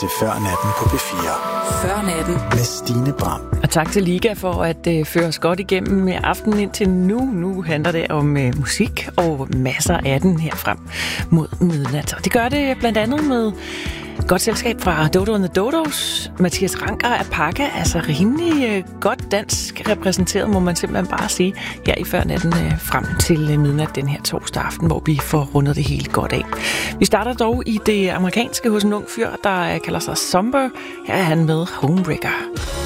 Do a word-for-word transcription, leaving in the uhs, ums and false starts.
til Før Natten på P fire. Før Natten. Med Stine Bram. Og tak til Liga for at uh, føre os godt igennem med aftenen indtil nu. Nu handler det om uh, musik og masser af den her frem mod midnat. Og det gør det blandt andet med godt selskab fra Dodo and the Dodos. Mathias Ranker af Pakka, altså rimelig uh, godt dansk repræsenteret, må man simpelthen bare sige, her i Før Natten uh, frem til uh, midnat den her torsdag aften, hvor vi får rundet det hele godt af. Vi starter dog i det amerikanske hos en ung fyr, der uh, kalder sig Somber. Her er han med Homebreaker.